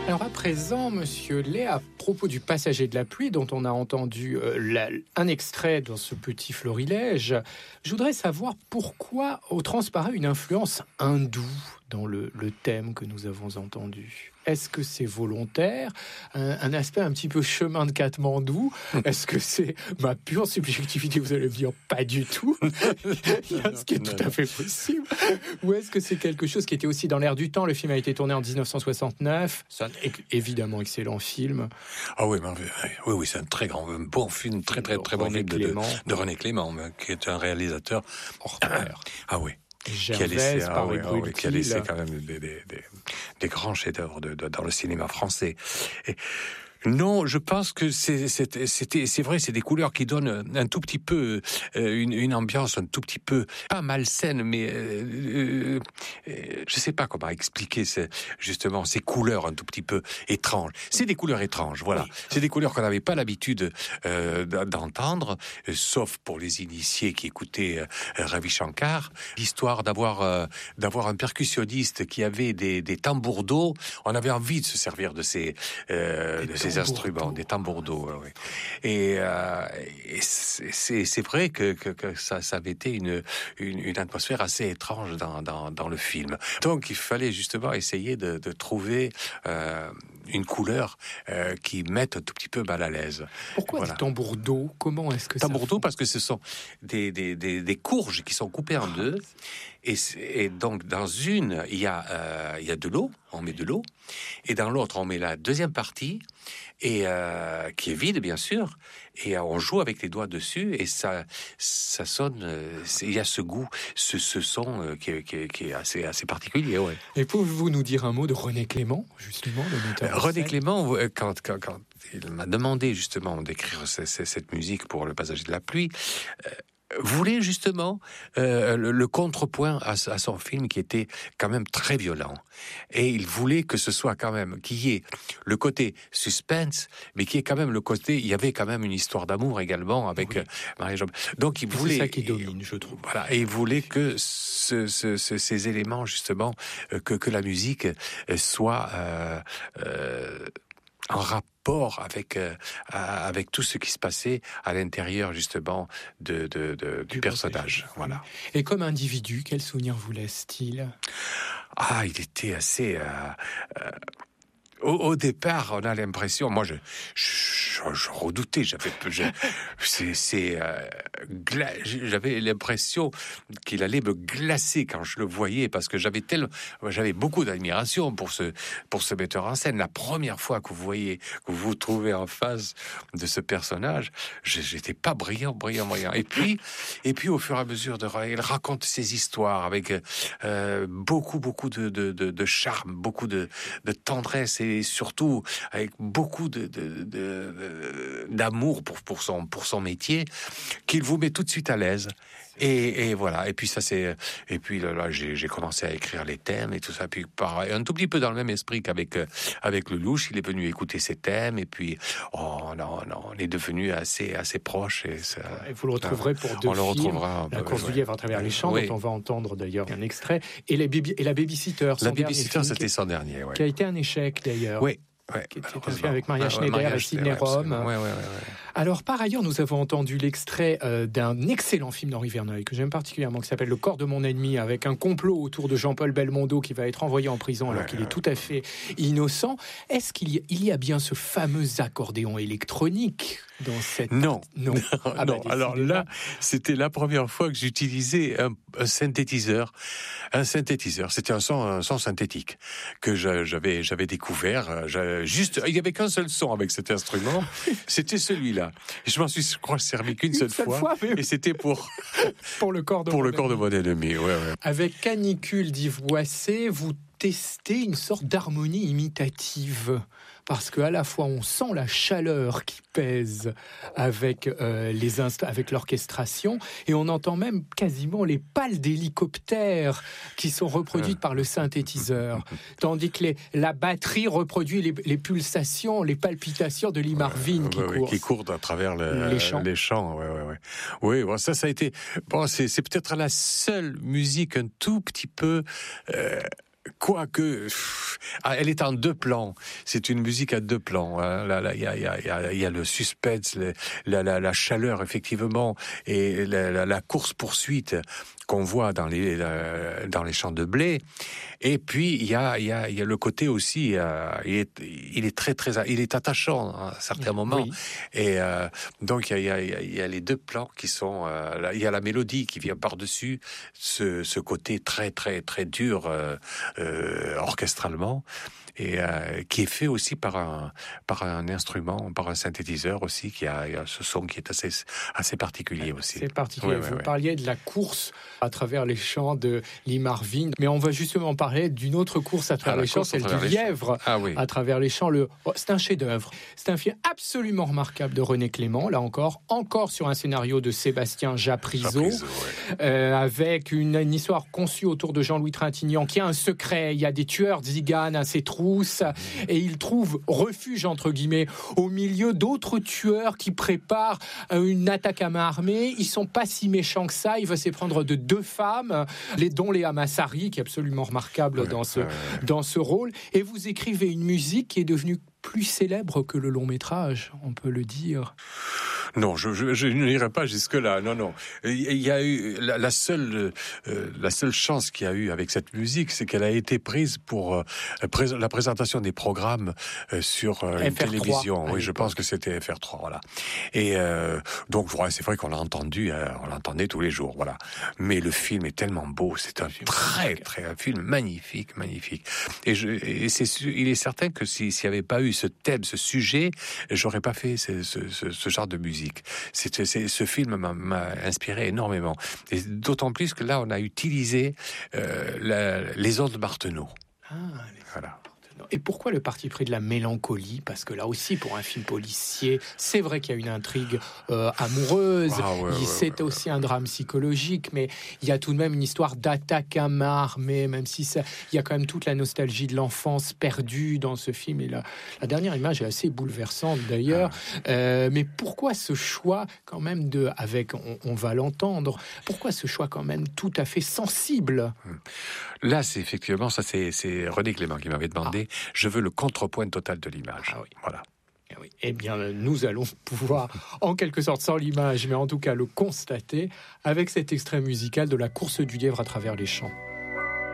Alors à présent, Monsieur Lay, à propos du Passager de la pluie dont on a entendu un extrait dans ce petit florilège, je voudrais savoir pourquoi transparaît une influence hindoue dans le thème que nous avons entendu. Est-ce que c'est volontaire, un aspect un petit peu chemin de Katmandou? Est-ce que c'est ma pure subjectivité? Vous allez me dire pas du tout, ce qui est tout à fait possible. Ou est-ce que c'est quelque chose qui était aussi dans l'air du temps? Le film a été tourné en 1969. C'est un évidemment excellent film. Ah oui, oui, c'est un très bon film, très bon film de René Clément, qui est un réalisateur hors pair. Ah oui. Qui a laissé quand même des grands chefs-d'œuvre dans le cinéma français. Non, je pense que c'est vrai, c'est des couleurs qui donnent un tout petit peu une ambiance un tout petit peu pas malsaine, mais je sais pas comment expliquer justement ces couleurs un tout petit peu étranges. C'est des couleurs étranges, voilà. Oui. C'est des couleurs qu'on n'avait pas l'habitude d'entendre, sauf pour les initiés qui écoutaient Ravi Shankar. L'histoire d'avoir un percussionniste qui avait des tambours d'eau, on avait envie de se servir de ces instruments, des tambours d'eau. Ouais. Et c'est vrai que ça avait été une atmosphère assez étrange dans le film. Donc il fallait justement essayer de trouver une couleur qui mette un tout petit peu mal à l'aise. Pourquoi des tambours d'eau? Comment est-ce que tambours d'eau? Parce que ce sont des courges qui sont coupées en deux. Et donc dans une, il y a de l'eau, on met de l'eau, et dans l'autre on met la deuxième partie et qui est vide bien sûr, et on joue avec les doigts dessus et ça sonne. Il y a ce goût, ce son qui est assez particulier. Ouais. Et pouvez-vous nous dire un mot de René Clément, justement, le metteur? René Clément, quand il m'a demandé justement d'écrire cette musique pour Le Passager de la pluie, voulait justement le contrepoint à son film qui était quand même très violent. Et il voulait que ce soit quand même, qu'il y ait le côté suspense, mais qu'il y ait quand même le côté, il y avait quand même une histoire d'amour également avec Marie-Jo. Donc il voulait... C'est ça qui domine, je trouve. Voilà, et il voulait que ces éléments justement, que la musique soit en rapport avec tout ce qui se passait à l'intérieur justement du personnage. Voilà. Et comme individu, quel souvenir vous laisse-t-il? Ah, il était assez... Au départ, on a l'impression, moi je redoutais, j'avais l'impression qu'il allait me glacer quand je le voyais, parce que j'avais beaucoup d'admiration pour ce metteur en scène. La première fois que vous vous trouvez en face de ce personnage, j'étais pas brillant. Et puis au fur et à mesure il raconte ses histoires avec beaucoup de charme, beaucoup de tendresse, et surtout avec beaucoup d'amour pour son métier, qu'il vous met tout de suite à l'aise. Et voilà. Et puis là, j'ai commencé à écrire les thèmes et tout ça. Puis pareil, un tout petit peu dans le même esprit qu'avec Lelouch, il est venu écouter ses thèmes. Et puis on est devenus assez proches. Et vous le retrouverez pour deux films. La course du lièvre à travers les champs, dont on va entendre d'ailleurs un extrait. Et la Babysitter. La Babysitter, c'était son dernier. Qui a été un échec d'ailleurs. Oui. Qui était un film avec Maria Schneider et Sidney Rome. Alors, par ailleurs, nous avons entendu l'extrait d'un excellent film d'Henri Verneuil, que j'aime particulièrement, qui s'appelle Le corps de mon ennemi, avec un complot autour de Jean-Paul Belmondo qui va être envoyé en prison alors qu'il est tout à fait innocent. Est-ce qu'il y a bien ce fameux accordéon électronique dans cette... Non. Alors là, c'était la première fois que j'utilisais un synthétiseur. C'était un son synthétique que j'avais découvert. Il y avait qu'un seul son avec cet instrument. C'était celui-là. Et je m'en suis, servi qu'une seule fois. Et c'était pour le corps de mon ennemi. Ouais. Avec Canicule d'Yves Boisset, vous testez une sorte d'harmonie imitative. Parce qu'à la fois, on sent la chaleur qui pèse avec avec l'orchestration, et on entend même quasiment les pales d'hélicoptères qui sont reproduites par le synthétiseur, tandis que la batterie reproduit les pulsations, les palpitations de Lee Marvin qui courent à travers les champs. Oui, bon, ça a été... Bon, c'est peut-être la seule musique un tout petit peu... quoique, elle est en 2 plans. C'est une musique à 2 plans. Hein. Là, il y a le suspense, la chaleur, effectivement, et la course-poursuite qu'on voit dans les champs de blé. Et puis, il y a le côté aussi, il est attachant à certains moments. Oui. Et donc, il y a les 2 plans qui sont... il y a la mélodie qui vient par-dessus ce côté très, très, très dur orchestralement. Et qui est fait aussi par un instrument, par un synthétiseur aussi, qui a ce son qui est assez particulier aussi. C'est particulier. Vous parliez de la course à travers les champs de Lee Marvin, mais on va justement parler d'une autre course à travers les champs, celle du lièvre à travers les champs. C'est un chef-d'œuvre. C'est un film absolument remarquable de René Clément, là encore sur un scénario de Sébastien Japrisot, avec une histoire conçue autour de Jean-Louis Trintignant, qui a un secret. Il y a des tueurs tziganes à ses trousses, et il trouve refuge, entre guillemets, au milieu d'autres tueurs qui préparent une attaque à main armée. Ils sont pas si méchants que ça. Il va s'éprendre de 2 femmes, dont Léa Massari, qui est absolument remarquable dans ce rôle. Et vous écrivez une musique qui est devenue plus célèbre que le long métrage, on peut le dire. Non, je n'irai pas jusque-là. Non. Il y a eu la seule chance qu'il y a eu avec cette musique, c'est qu'elle a été prise pour la présentation des programmes sur une télévision. Oui, je pense que c'était FR3, voilà. Et donc, c'est vrai qu'on l'a entendu, on l'entendait tous les jours, voilà. Mais le film est tellement beau, c'est un film magnifique. Et il est certain que s'il n'y avait pas eu ce thème, ce sujet, j'aurais pas fait ce genre de musique. Ce film m'a inspiré énormément. Et d'autant plus que là, on a utilisé les ondes Martenot. Voilà. Et pourquoi le parti pris de la mélancolie ? Parce que là aussi, pour un film policier, c'est vrai qu'il y a une intrigue amoureuse, c'est aussi un drame psychologique, mais il y a tout de même une histoire d'attaque à main armée, même si il y a quand même toute la nostalgie de l'enfance perdue dans ce film. Et la dernière image est assez bouleversante d'ailleurs. Mais pourquoi ce choix quand même on va l'entendre, pourquoi ce choix quand même tout à fait sensible ? Là, c'est effectivement, c'est René Clément qui m'avait demandé. Je veux le contrepoint total de l'image. Voilà. Eh bien, nous allons pouvoir, en quelque sorte, sans l'image, mais en tout cas le constater avec cet extrait musical de la course du lièvre à travers les champs.